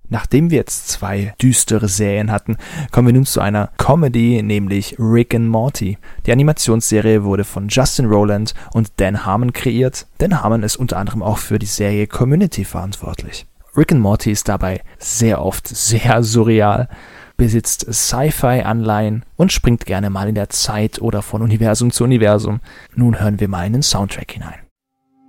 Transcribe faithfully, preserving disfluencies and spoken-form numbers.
Nachdem wir jetzt zwei düstere Serien hatten, kommen wir nun zu einer Comedy, nämlich Rick and Morty. Die Animationsserie wurde von Justin Roiland und Dan Harmon kreiert. Dan Harmon ist unter anderem auch für die Serie Community verantwortlich. Rick and Morty ist dabei sehr oft sehr surreal, besitzt Sci-Fi-Anleihen und springt gerne mal in der Zeit oder von Universum zu Universum. Nun hören wir mal in den Soundtrack hinein.